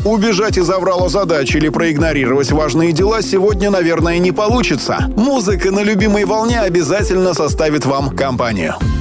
Убежать из аврала задач или проигнорировать важные дела сегодня, наверное, не получится. Музыка на любимой волне обязательно составит вам компанию.